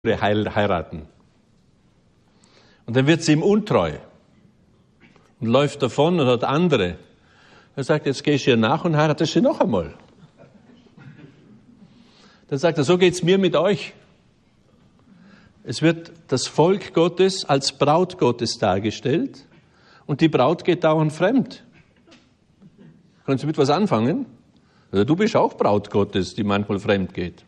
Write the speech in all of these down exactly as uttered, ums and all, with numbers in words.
heiraten. Und dann wird sie ihm untreu und läuft davon und hat andere. Er sagt, jetzt gehst du ihr nach und heiratest sie noch einmal. Dann sagt er, so geht's mir mit euch. Es wird das Volk Gottes als Braut Gottes dargestellt und die Braut geht dauernd fremd. Können Sie mit was anfangen? Also du bist auch Braut Gottes, die manchmal fremd geht.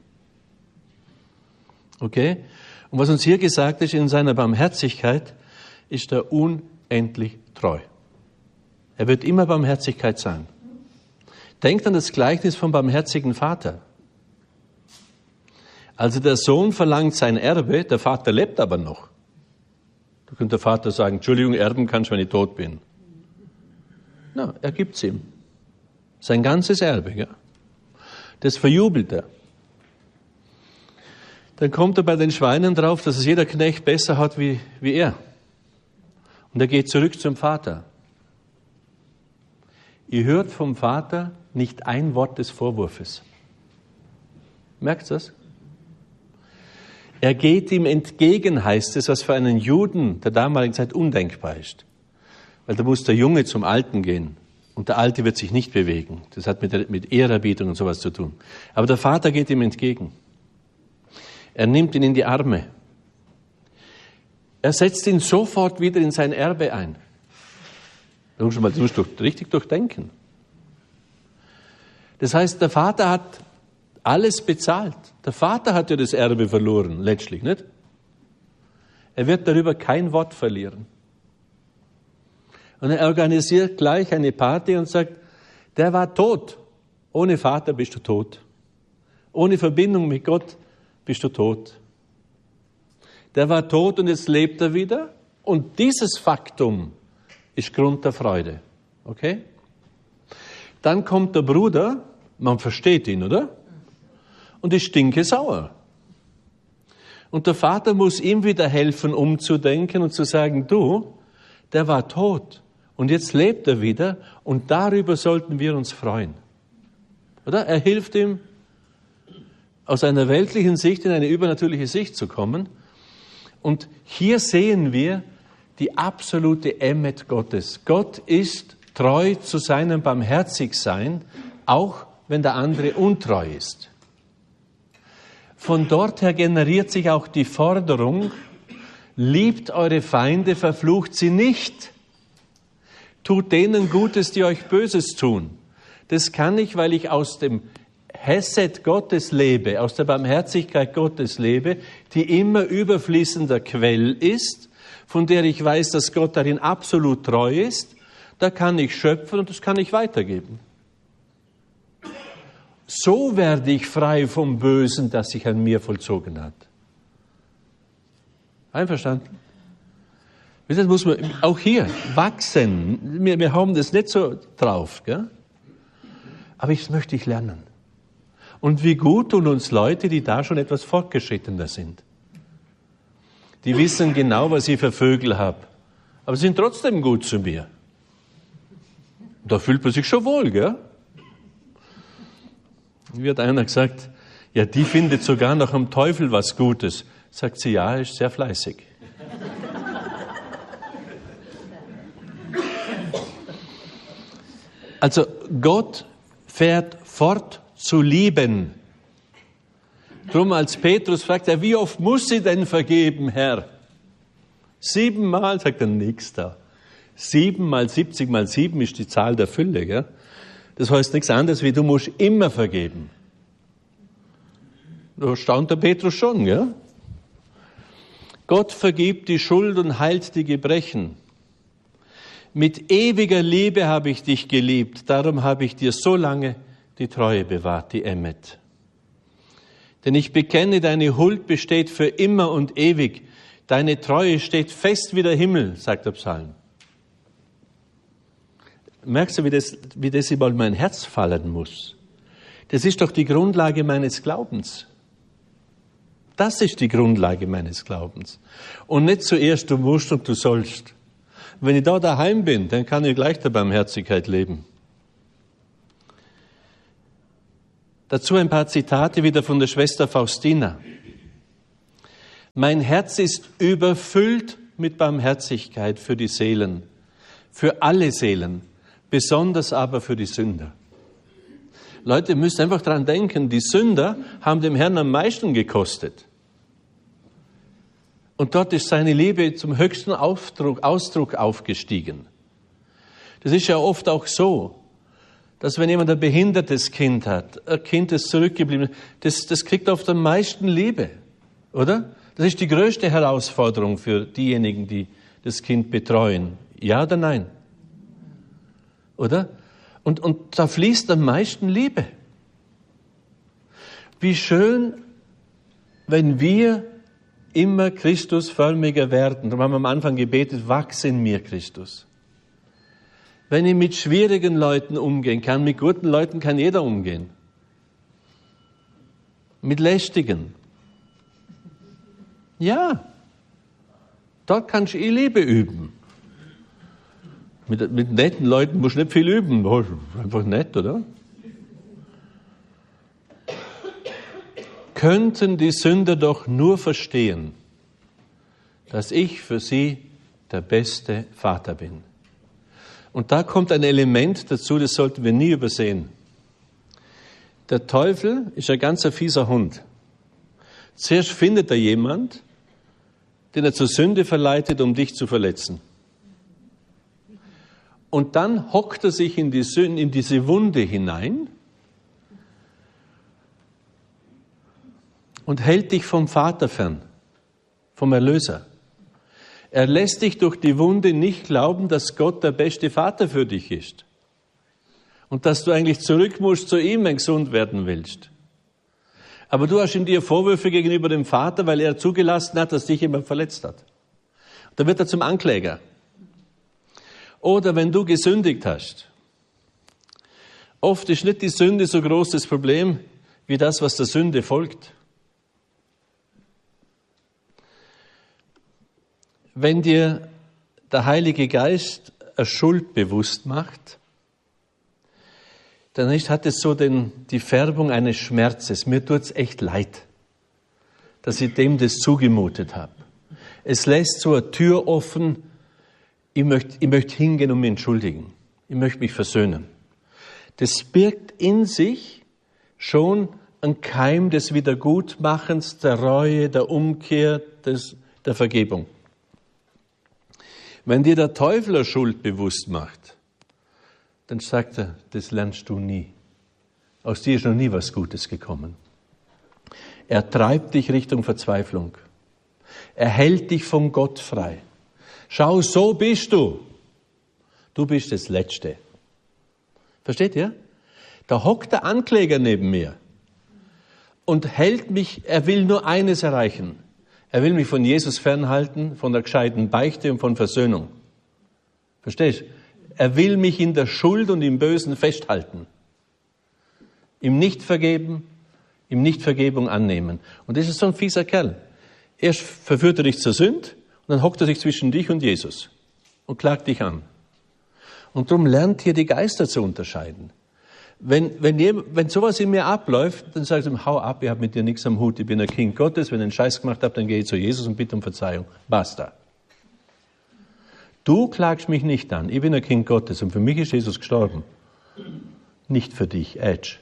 Okay? Und was uns hier gesagt ist, in seiner Barmherzigkeit ist er unendlich treu. Er wird immer Barmherzigkeit sein. Denkt an das Gleichnis vom barmherzigen Vater. Also der Sohn verlangt sein Erbe, der Vater lebt aber noch. Da könnte der Vater sagen, Entschuldigung, erben kannst du, wenn ich tot bin. Na, er gibt's ihm. Sein ganzes Erbe, ja. Das verjubelt er. Dann kommt er bei den Schweinen drauf, dass es jeder Knecht besser hat wie, wie er. Und er geht zurück zum Vater. Ihr hört vom Vater nicht ein Wort des Vorwurfs. Merkt ihr das? Er geht ihm entgegen, heißt es, was für einen Juden der damaligen Zeit undenkbar ist. Weil da muss der Junge zum Alten gehen. Und der Alte wird sich nicht bewegen. Das hat mit, mit Ehrerbietung und sowas zu tun. Aber der Vater geht ihm entgegen. Er nimmt ihn in die Arme. Er setzt ihn sofort wieder in sein Erbe ein. Du musst, mal, du musst richtig durchdenken. Das heißt, der Vater hat alles bezahlt. Der Vater hat ja das Erbe verloren, letztlich, nicht? Er wird darüber kein Wort verlieren. Und er organisiert gleich eine Party und sagt, der war tot. Ohne Vater bist du tot. Ohne Verbindung mit Gott bist du tot. Der war tot und jetzt lebt er wieder. Und dieses Faktum ist Grund der Freude. Okay? Dann kommt der Bruder, man versteht ihn, oder? Und ist stinkesauer. Und der Vater muss ihm wieder helfen, umzudenken und zu sagen, du, der war tot. Und jetzt lebt er wieder und darüber sollten wir uns freuen. Oder? Er hilft ihm, aus einer weltlichen Sicht in eine übernatürliche Sicht zu kommen. Und hier sehen wir die absolute Emmet Gottes. Gott ist treu zu seinem Barmherzigsein, auch wenn der andere untreu ist. Von dort her generiert sich auch die Forderung, liebt eure Feinde, verflucht sie nicht. Tut denen Gutes, die euch Böses tun. Das kann ich, weil ich aus dem Hesed Gottes lebe, aus der Barmherzigkeit Gottes lebe, die immer überfließender Quell ist, von der ich weiß, dass Gott darin absolut treu ist. Da kann ich schöpfen und das kann ich weitergeben. So werde ich frei vom Bösen, das sich an mir vollzogen hat. Einverstanden? Das muss man auch hier wachsen. Wir, wir haben das nicht so drauf, gell? Aber das möchte ich lernen. Und wie gut tun uns Leute, die da schon etwas fortgeschrittener sind. Die wissen genau, was ich für Vögel habe. Aber sind trotzdem gut zu mir. Da fühlt man sich schon wohl, gell? Wie hat einer gesagt, ja, die findet sogar noch am Teufel was Gutes. Sagt sie, ja, er ist sehr fleißig. Also Gott fährt fort zu lieben. Drum als Petrus fragt er, wie oft muss sie denn vergeben, Herr? Siebenmal, sagt er, nix da. Sieben mal siebzig mal sieben ist die Zahl der Fülle, gell? Das heißt nichts anderes wie, du musst immer vergeben. Da staunt der Petrus schon, gell? Gott vergibt die Schuld und heilt die Gebrechen. Mit ewiger Liebe habe ich dich geliebt, darum habe ich dir so lange die Treue bewahrt, die Emmet. Denn ich bekenne, deine Huld besteht für immer und ewig. Deine Treue steht fest wie der Himmel, sagt der Psalm. Merkst du, wie das, wie das über mein Herz fallen muss? Das ist doch die Grundlage meines Glaubens. Das ist die Grundlage meines Glaubens. Und nicht zuerst, du musst und du sollst. Wenn ich da daheim bin, dann kann ich gleich der Barmherzigkeit leben. Dazu ein paar Zitate wieder von der Schwester Faustina. Mein Herz ist überfüllt mit Barmherzigkeit für die Seelen, für alle Seelen, besonders aber für die Sünder. Leute, ihr müsst einfach dran denken, die Sünder haben dem Herrn am meisten gekostet. Und dort ist seine Liebe zum höchsten Ausdruck, Ausdruck aufgestiegen. Das ist ja oft auch so, dass wenn jemand ein behindertes Kind hat, ein Kind, das zurückgeblieben ist, das, das kriegt oft am meisten Liebe, oder? Das ist die größte Herausforderung für diejenigen, die das Kind betreuen. Ja oder nein? Oder? Und, und da fließt am meisten Liebe. Wie schön, wenn wir immer Christusförmiger werden. Darum haben wir am Anfang gebetet, wachse in mir, Christus. Wenn ich mit schwierigen Leuten umgehen kann, mit guten Leuten kann jeder umgehen. Mit lästigen. Ja, dort kannst du eh Liebe üben. Mit, mit netten Leuten musst du nicht viel üben. Einfach nett, oder? Könnten die Sünder doch nur verstehen, dass ich für sie der beste Vater bin. Und da kommt ein Element dazu, das sollten wir nie übersehen. Der Teufel ist ein ganzer fieser Hund. Zuerst findet er jemand, den er zur Sünde verleitet, um dich zu verletzen. Und dann hockt er sich in, die Sünde, in diese Wunde hinein und hält dich vom Vater fern, vom Erlöser. Er lässt dich durch die Wunde nicht glauben, dass Gott der beste Vater für dich ist. Und dass du eigentlich zurück musst zu ihm, wenn du gesund werden willst. Aber du hast in dir Vorwürfe gegenüber dem Vater, weil er zugelassen hat, dass dich jemand verletzt hat. Da wird er zum Ankläger. Oder wenn du gesündigt hast. Oft ist nicht die Sünde so groß das Problem, wie das, was der Sünde folgt. Wenn dir der Heilige Geist eine Schuld bewusst macht, dann hat es so den, die Färbung eines Schmerzes. Mir tut's echt leid, dass ich dem das zugemutet habe. Es lässt so eine Tür offen, ich möchte, ich möchte hingehen und mich entschuldigen. Ich möchte mich versöhnen. Das birgt in sich schon einen Keim des Wiedergutmachens, der Reue, der Umkehr, des, der Vergebung. Wenn dir der Teufel eine Schuld bewusst macht, dann sagt er, das lernst du nie. Aus dir ist noch nie was Gutes gekommen. Er treibt dich Richtung Verzweiflung. Er hält dich von Gott frei. Schau, so bist du. Du bist das Letzte. Versteht ihr? Da hockt der Ankläger neben mir und hält mich, er will nur eines erreichen. Er will mich von Jesus fernhalten, von der gescheiten Beichte und von Versöhnung. Verstehst du? Er will mich in der Schuld und im Bösen festhalten. Ihm nicht vergeben, ihm nicht Vergebung annehmen. Und das ist so ein fieser Kerl. Erst verführt er dich zur Sünde und dann hockt er sich zwischen dich und Jesus und klagt dich an. Und darum lernt hier die Geister zu unterscheiden. Wenn, wenn, wenn sowas in mir abläuft, dann sage ich ihm, hau ab, ich habe mit dir nichts am Hut, ich bin ein Kind Gottes, wenn ich einen Scheiß gemacht habe, dann gehe ich zu Jesus und bitte um Verzeihung. Basta. Du klagst mich nicht an, ich bin ein Kind Gottes und für mich ist Jesus gestorben. Nicht für dich, Edge.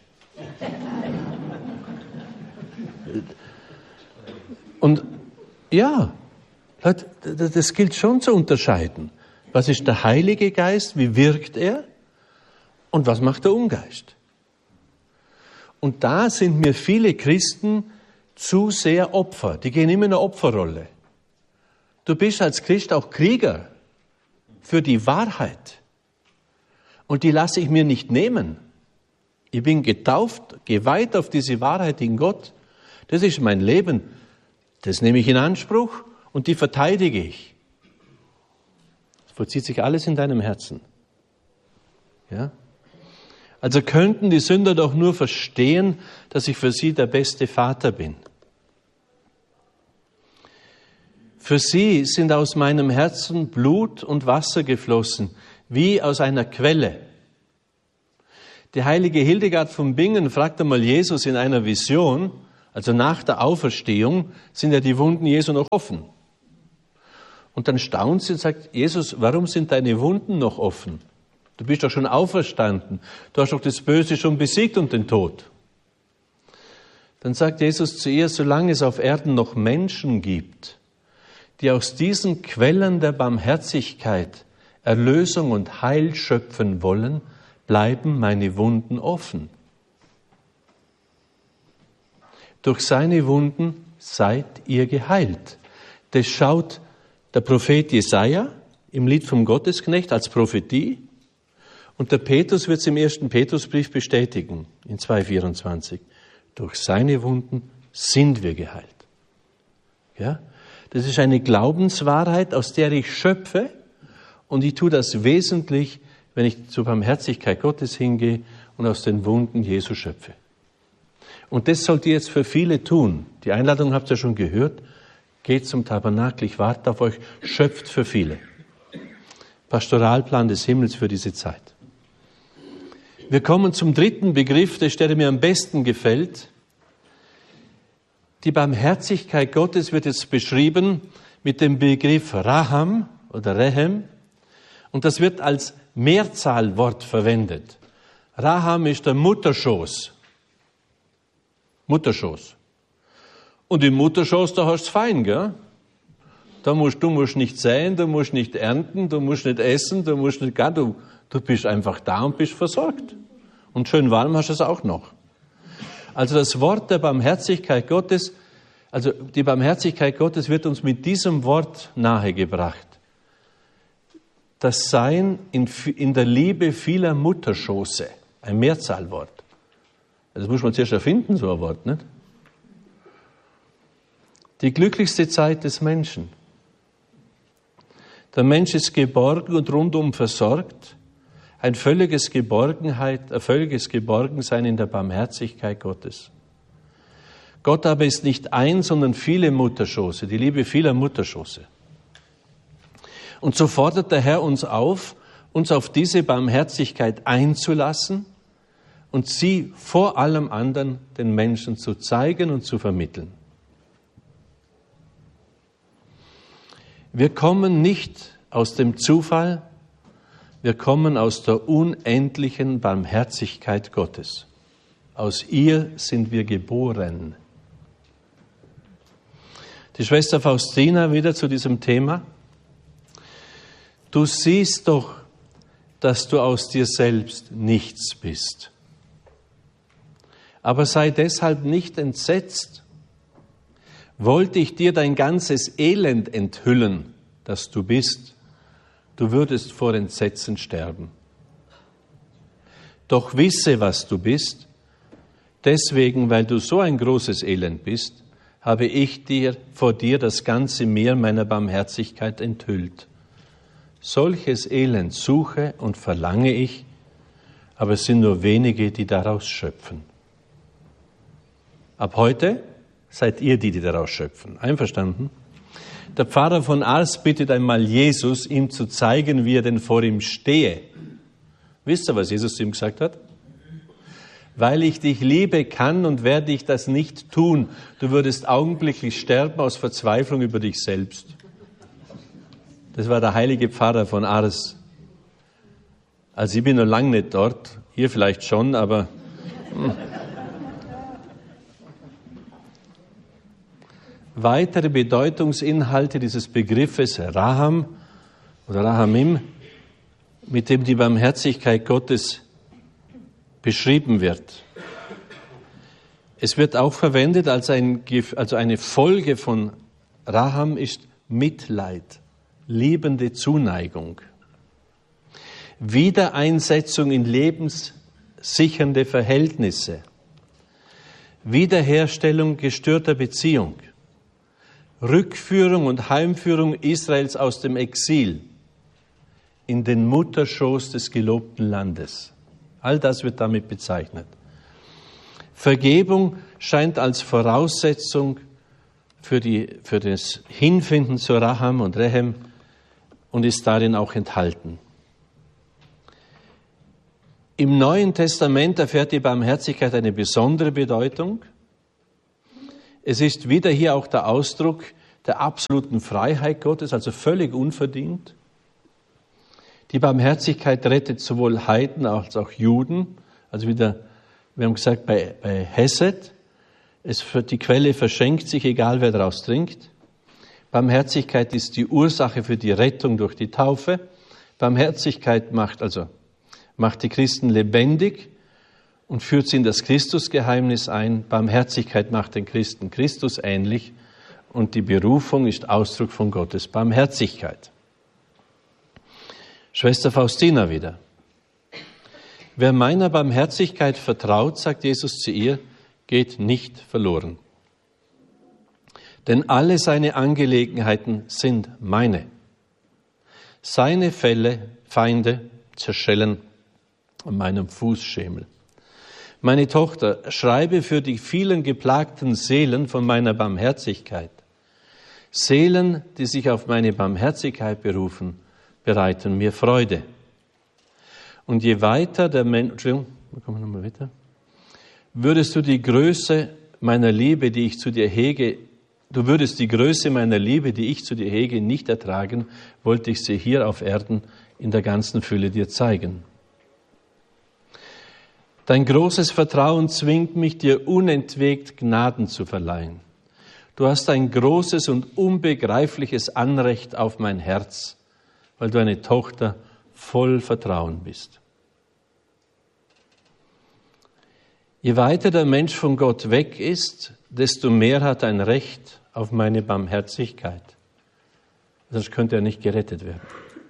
Und ja, das gilt schon zu unterscheiden. Was ist der Heilige Geist, wie wirkt er und was macht der Ungeist? Und da sind mir viele Christen zu sehr Opfer, die gehen immer in eine Opferrolle. Du bist als Christ auch Krieger für die Wahrheit. Und die lasse ich mir nicht nehmen. Ich bin getauft, geweiht auf diese Wahrheit in Gott. Das ist mein Leben. Das nehme ich in Anspruch und die verteidige ich. Es vollzieht sich alles in deinem Herzen. Ja? Also könnten die Sünder doch nur verstehen, dass ich für sie der beste Vater bin. Für sie sind aus meinem Herzen Blut und Wasser geflossen, wie aus einer Quelle. Die heilige Hildegard von Bingen fragte mal Jesus in einer Vision, Also nach der Auferstehung sind ja die Wunden Jesu noch offen. Und dann staunt sie und sagt, Jesus, warum sind deine Wunden noch offen? Du bist doch schon auferstanden. Du hast doch das Böse schon besiegt und den Tod. Dann sagt Jesus zu ihr, solange es auf Erden noch Menschen gibt, die aus diesen Quellen der Barmherzigkeit Erlösung und Heil schöpfen wollen, bleiben meine Wunden offen. Durch seine Wunden seid ihr geheilt. Das schaut der Prophet Jesaja im Lied vom Gottesknecht als Prophetie und der Petrus wird es im ersten Petrusbrief bestätigen, in zwei vierundzwanzig. Durch seine Wunden sind wir geheilt. Ja? Das ist eine Glaubenswahrheit, aus der ich schöpfe und ich tue das wesentlich, wenn ich zur Barmherzigkeit Gottes hingehe und aus den Wunden Jesu schöpfe. Und das sollt ihr jetzt für viele tun. Die Einladung habt ihr schon gehört. Geht zum Tabernakel, ich warte auf euch, schöpft für viele. Pastoralplan des Himmels für diese Zeit. Wir kommen zum dritten Begriff, der der mir am besten gefällt. Die Barmherzigkeit Gottes wird jetzt beschrieben mit dem Begriff Raham oder Rehem. Und das wird als Mehrzahlwort verwendet. Raham ist der Mutterschoß. Mutterschoß. Und im Mutterschoß, da hast du es fein, gell? Da musst, du musst nicht säen, du musst nicht ernten, du musst nicht essen, du musst nicht gar, du, du bist einfach da und bist versorgt. Und schön warm hast du es auch noch. Also das Wort der Barmherzigkeit Gottes, also die Barmherzigkeit Gottes wird uns mit diesem Wort nahegebracht. Das Sein in, in der Liebe vieler Mutterschoße, ein Mehrzahlwort. Das muss man zuerst erfinden, so ein Wort, nicht? Die glücklichste Zeit des Menschen. Der Mensch ist geborgen und rundum versorgt. Ein völliges Geborgenheit, ein völliges Geborgensein in der Barmherzigkeit Gottes. Gott aber ist nicht ein, sondern viele Mutterschoße, die Liebe vieler Mutterschoße. Und so fordert der Herr uns auf, uns auf diese Barmherzigkeit einzulassen und sie vor allem anderen den Menschen zu zeigen und zu vermitteln. Wir kommen nicht aus dem Zufall, wir kommen aus der unendlichen Barmherzigkeit Gottes. Aus ihr sind wir geboren. Die Schwester Faustina wieder zu diesem Thema. Du siehst doch, dass du aus dir selbst nichts bist. Aber sei deshalb nicht entsetzt. Wollte ich dir dein ganzes Elend enthüllen, das du bist, du würdest vor Entsetzen sterben. Doch wisse, was du bist, deswegen, weil du so ein großes Elend bist, habe ich dir vor dir das ganze Meer meiner Barmherzigkeit enthüllt. Solches Elend suche und verlange ich, aber es sind nur wenige, die daraus schöpfen. Ab heute seid ihr die, die daraus schöpfen. Einverstanden? Der Pfarrer von Ars bittet einmal Jesus, ihm zu zeigen, wie er denn vor ihm stehe. Wisst ihr, was Jesus zu ihm gesagt hat? Weil ich dich liebe, kann und werde ich das nicht tun. Du würdest augenblicklich sterben aus Verzweiflung über dich selbst. Das war der heilige Pfarrer von Ars. Also ich bin noch lange nicht dort, ihr vielleicht schon, aber... Hm. Weitere Bedeutungsinhalte dieses Begriffes Raham oder Rahamim, mit dem die Barmherzigkeit Gottes beschrieben wird. Es wird auch verwendet als ein, also eine Folge von Raham ist Mitleid, liebende Zuneigung, Wiedereinsetzung in lebenssichernde Verhältnisse, Wiederherstellung gestörter Beziehung, Rückführung und Heimführung Israels aus dem Exil in den Mutterschoß des gelobten Landes. All das wird damit bezeichnet. Vergebung scheint als Voraussetzung für, die, für das Hinfinden zu Raham und Rehem und ist darin auch enthalten. Im Neuen Testament erfährt die Barmherzigkeit eine besondere Bedeutung. Es ist wieder hier auch der Ausdruck der absoluten Freiheit Gottes, also völlig unverdient. Die Barmherzigkeit rettet sowohl Heiden als auch Juden. Also wieder, wir haben gesagt, bei, bei Hesed, es für die Quelle verschenkt sich, egal wer daraus trinkt. Barmherzigkeit ist die Ursache für die Rettung durch die Taufe. Barmherzigkeit macht also macht die Christen lebendig und führt sie in das Christusgeheimnis ein. Barmherzigkeit macht den Christen Christus ähnlich und die Berufung ist Ausdruck von Gottes Barmherzigkeit. Schwester Faustina wieder. Wer meiner Barmherzigkeit vertraut, sagt Jesus zu ihr, geht nicht verloren. Denn alle seine Angelegenheiten sind meine. Seine Fälle, Feinde zerschellen an meinem Fußschemel. Meine Tochter, schreibe für die vielen geplagten Seelen von meiner Barmherzigkeit. Seelen, die sich auf meine Barmherzigkeit berufen, bereiten mir Freude. Und je weiter der Mensch, Entschuldigung, kommen wir nochmal weiter, würdest du die Größe meiner Liebe, die ich zu dir hege, du würdest die Größe meiner Liebe, die ich zu dir hege, nicht ertragen, wollte ich sie hier auf Erden in der ganzen Fülle dir zeigen. Dein großes Vertrauen zwingt mich, dir unentwegt Gnaden zu verleihen. Du hast ein großes und unbegreifliches Anrecht auf mein Herz, weil du eine Tochter voll Vertrauen bist. Je weiter der Mensch von Gott weg ist, desto mehr hat er ein Recht auf meine Barmherzigkeit. Sonst könnte er nicht gerettet werden.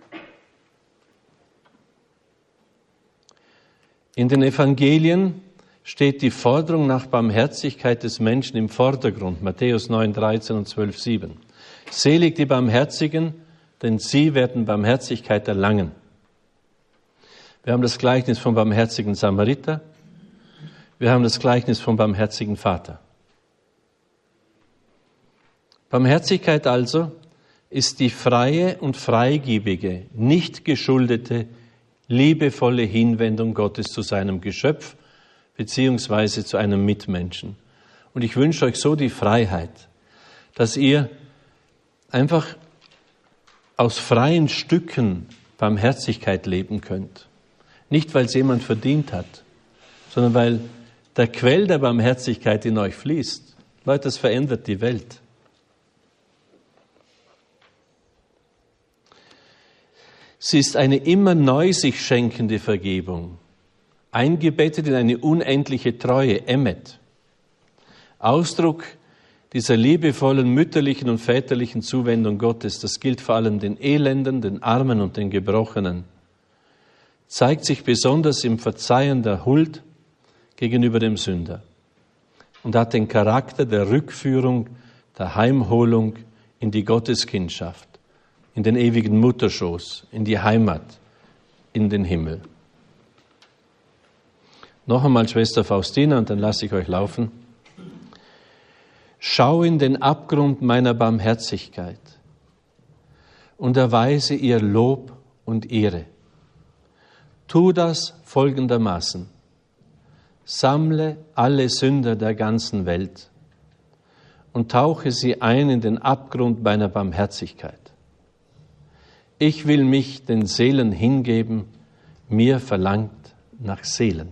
In den Evangelien steht die Forderung nach Barmherzigkeit des Menschen im Vordergrund. Matthäus neun, dreizehn und zwölf, sieben. Selig die Barmherzigen, denn sie werden Barmherzigkeit erlangen. Wir haben das Gleichnis vom barmherzigen Samariter. Wir haben das Gleichnis vom barmherzigen Vater. Barmherzigkeit also ist die freie und freigebige, nicht geschuldete, liebevolle Hinwendung Gottes zu seinem Geschöpf beziehungsweise zu einem Mitmenschen. Und ich wünsche euch so die Freiheit, dass ihr einfach aus freien Stücken Barmherzigkeit leben könnt. Nicht, weil es jemand verdient hat, sondern weil der Quell der Barmherzigkeit in euch fließt. Leute, das verändert die Welt. Sie ist eine immer neu sich schenkende Vergebung, eingebettet in eine unendliche Treue, Emmet. Ausdruck dieser liebevollen mütterlichen und väterlichen Zuwendung Gottes, das gilt vor allem den Elenden, den Armen und den Gebrochenen, zeigt sich besonders im Verzeihen der Huld gegenüber dem Sünder und hat den Charakter der Rückführung, der Heimholung in die Gotteskindschaft, in den ewigen Mutterschoß, in die Heimat, in den Himmel. Noch einmal Schwester Faustina und dann lasse ich euch laufen. Schau in den Abgrund meiner Barmherzigkeit und erweise ihr Lob und Ehre. Tu das folgendermaßen. Sammle alle Sünder der ganzen Welt und tauche sie ein in den Abgrund meiner Barmherzigkeit. Ich will mich den Seelen hingeben, mir verlangt nach Seelen.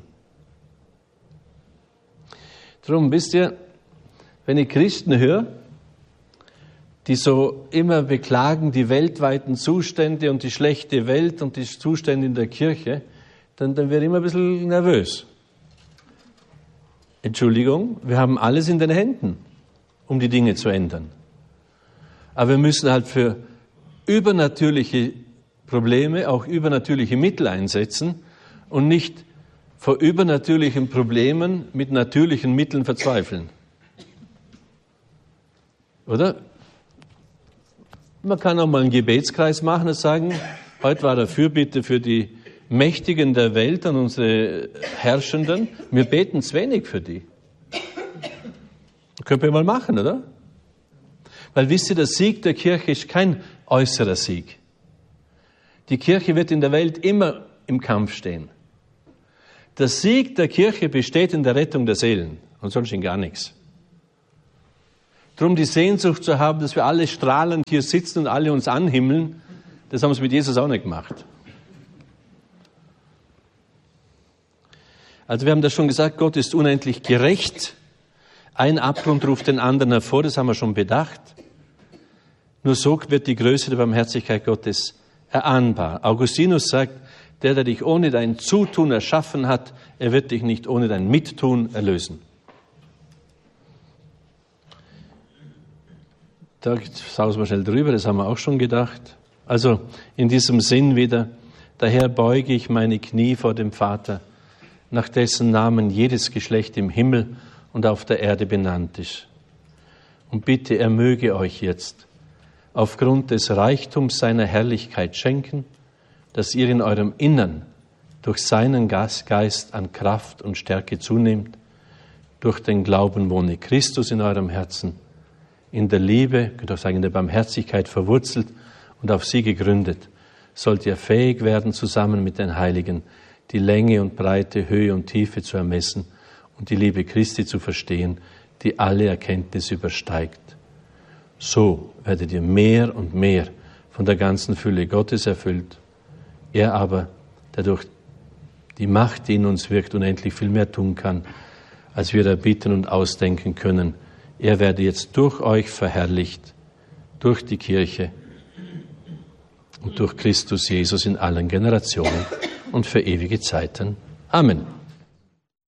Darum wisst ihr, wenn ich Christen höre, die so immer beklagen die weltweiten Zustände und die schlechte Welt und die Zustände in der Kirche, dann, dann werde ich immer ein bisschen nervös. Entschuldigung, wir haben alles in den Händen, um die Dinge zu ändern. Aber wir müssen halt für übernatürliche Probleme auch übernatürliche Mittel einsetzen und nicht vor übernatürlichen Problemen mit natürlichen Mitteln verzweifeln. Oder? Man kann auch mal einen Gebetskreis machen und sagen, heute war der Fürbitte für die Mächtigen der Welt und unsere Herrschenden. Wir beten zu wenig für die. Das können wir mal machen, oder? Weil wisst ihr, der Sieg der Kirche ist kein äußerer Sieg. Die Kirche wird in der Welt immer im Kampf stehen. Der Sieg der Kirche besteht in der Rettung der Seelen und sonst in gar nichts. Drum die Sehnsucht zu haben, dass wir alle strahlend hier sitzen und alle uns anhimmeln, das haben sie mit Jesus auch nicht gemacht. Also wir haben das schon gesagt, Gott ist unendlich gerecht. Ein Abgrund ruft den anderen hervor, das haben wir schon bedacht. Nur so wird die Größe der Barmherzigkeit Gottes erahnbar. Augustinus sagt, der, der dich ohne dein Zutun erschaffen hat, er wird dich nicht ohne dein Mittun erlösen. Da sausen wir schnell drüber, das haben wir auch schon gedacht. Also in diesem Sinn wieder, daher beuge ich meine Knie vor dem Vater, nach dessen Namen jedes Geschlecht im Himmel und auf der Erde benannt ist. Und bitte, er möge euch jetzt aufgrund des Reichtums seiner Herrlichkeit schenken, dass ihr in eurem Innern durch seinen Geist an Kraft und Stärke zunehmt. Durch den Glauben wohne Christus in eurem Herzen, in der Liebe, ich könnte auch sagen, in der Barmherzigkeit verwurzelt und auf sie gegründet, sollt ihr fähig werden, zusammen mit den Heiligen die Länge und Breite, Höhe und Tiefe zu ermessen und die Liebe Christi zu verstehen, die alle Erkenntnis übersteigt. So werdet ihr mehr und mehr von der ganzen Fülle Gottes erfüllt. Er aber, der durch die Macht, die in uns wirkt, unendlich viel mehr tun kann, als wir erbitten und ausdenken können. Er werde jetzt durch euch verherrlicht, durch die Kirche und durch Christus Jesus in allen Generationen und für ewige Zeiten. Amen.